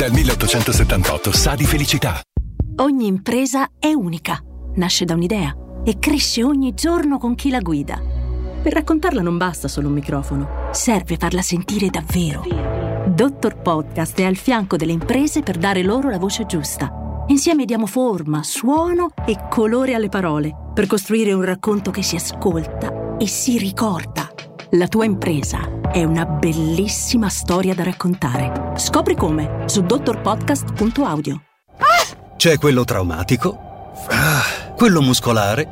Dal 1878 sa di felicità. Ogni impresa è unica, nasce da un'idea e cresce ogni giorno con chi la guida. Per raccontarla non basta solo un microfono, serve farla sentire davvero. Dottor Podcast è al fianco delle imprese per dare loro la voce giusta. Insieme diamo forma, suono e colore alle parole per costruire un racconto che si ascolta e si ricorda. La tua impresa è una bellissima storia da raccontare. Scopri come su dottorpodcast.audio. C'è quello traumatico, quello muscolare,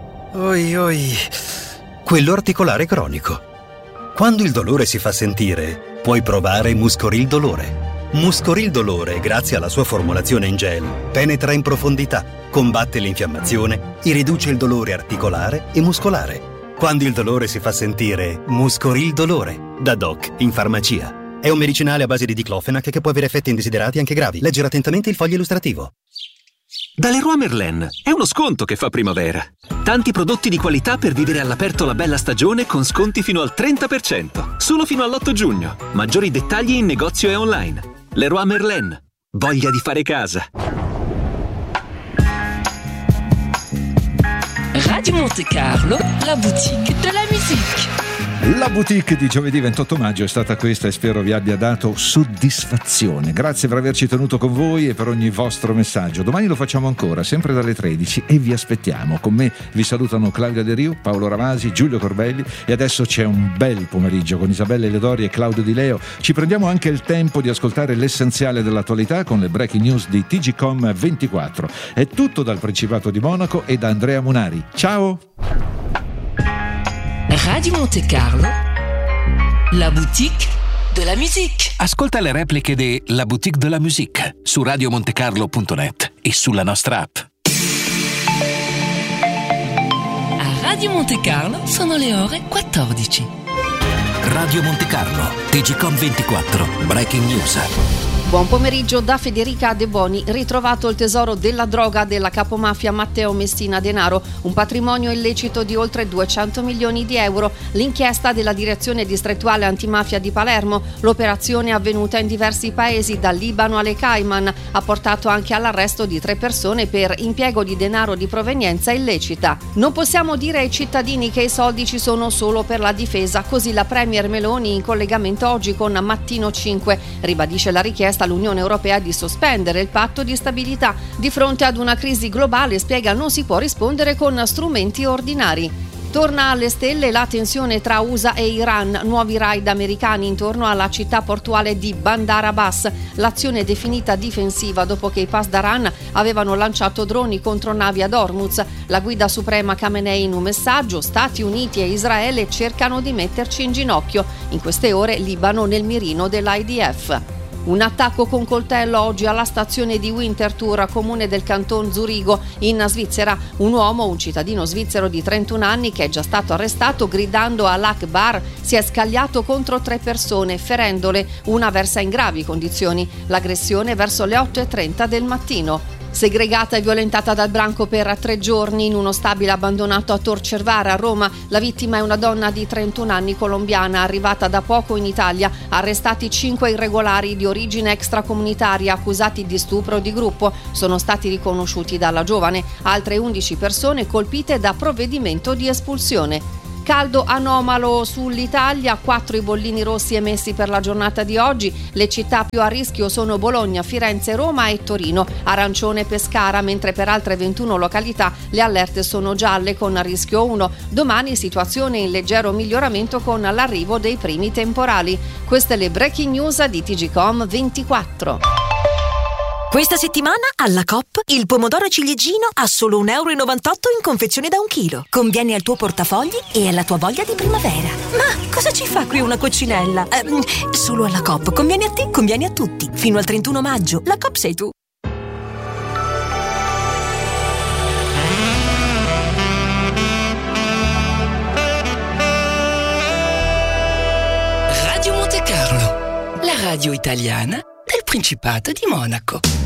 quello articolare cronico. Quando il dolore si fa sentire, puoi provare Muscoril Dolore. Muscoril Dolore, grazie alla sua formulazione in gel, penetra in profondità, combatte l'infiammazione e riduce il dolore articolare e muscolare. Quando il dolore si fa sentire, Muscoril Dolore, da Doc in farmacia. È un medicinale a base di diclofenac che può avere effetti indesiderati anche gravi. Leggere attentamente il foglio illustrativo. Da Leroy Merlin è uno sconto che fa primavera. Tanti prodotti di qualità per vivere all'aperto la bella stagione con sconti fino al 30%. Solo fino all'8 giugno. Maggiori dettagli in negozio e online. Leroy Merlin. Voglia di fare casa. Radio Monte Carlo, la boutique de la musique. La boutique di giovedì 28 maggio è stata questa e spero vi abbia dato soddisfazione. Grazie per averci tenuto con voi e per ogni vostro messaggio. Domani lo facciamo ancora, sempre dalle 13 e vi aspettiamo. Con me vi salutano Claudia De Rio, Paolo Ravasi, Giulio Corbelli e adesso c'è un bel pomeriggio con Isabella Ledori e Claudio Di Leo. Ci prendiamo anche il tempo di ascoltare l'essenziale dell'attualità con le breaking news di TGcom 24. È tutto dal Principato di Monaco e da Andrea Munari. Ciao! Radio Monte Carlo, la boutique de la musique. Ascolta le repliche di La Boutique de la Musique su radiomontecarlo.net e sulla nostra app. A Radio Monte Carlo sono le ore 14. Radio Monte Carlo, TGcom 24, breaking news. Buon pomeriggio da Federica De Boni. Ritrovato il tesoro della droga della capomafia Matteo Messina Denaro, un patrimonio illecito di oltre 200 milioni di euro. L'inchiesta della Direzione Distrettuale Antimafia di Palermo, l'operazione avvenuta in diversi paesi, dal Libano alle Cayman, ha portato anche all'arresto di 3 persone per impiego di denaro di provenienza illecita. Non possiamo dire ai cittadini che i soldi ci sono solo per la difesa, così la Premier Meloni in collegamento oggi con Mattino 5 ribadisce la richiesta all'Unione Europea di sospendere il patto di stabilità. Di fronte ad una crisi globale, spiega, non si può rispondere con strumenti ordinari. Torna alle stelle la tensione tra USA e Iran, nuovi raid americani intorno alla città portuale di Bandar Abbas, l'azione definita difensiva dopo che i Pasdaran avevano lanciato droni contro navi ad Hormuz. La guida suprema Khamenei in un messaggio: Stati Uniti e Israele cercano di metterci in ginocchio. In queste ore Libano nel mirino dell'IDF. Un attacco con coltello oggi alla stazione di Winterthur, comune del canton Zurigo, in Svizzera. Un uomo, un cittadino svizzero di 31 anni, che è già stato arrestato, gridando all'Akbar, si è scagliato contro 3 persone, ferendole. Una versa in gravi condizioni. L'aggressione verso le 8:30 del mattino. Segregata e violentata dal branco per 3 giorni in uno stabile abbandonato a Tor Cervara, a Roma. La vittima è una donna di 31 anni colombiana, arrivata da poco in Italia. Arrestati 5 irregolari di origine extracomunitaria accusati di stupro di gruppo. Sono stati riconosciuti dalla giovane. Altre 11 persone colpite da provvedimento di espulsione. Caldo anomalo sull'Italia, 4 i bollini rossi emessi per la giornata di oggi. Le città più a rischio sono Bologna, Firenze, Roma e Torino. Arancione Pescara, mentre per altre 21 località le allerte sono gialle con rischio 1. Domani situazione in leggero miglioramento con l'arrivo dei primi temporali. Queste le breaking news di TGcom 24. Questa settimana alla Coop il pomodoro ciliegino a solo €1,98 in confezione da 1 chilo. Conviene al tuo portafogli e alla tua voglia di primavera. Ma cosa ci fa qui una coccinella? Solo alla Coop. Conviene a te, conviene a tutti. Fino al 31 maggio. La Coop sei tu. Radio Monte Carlo, la radio italiana del Principato di Monaco.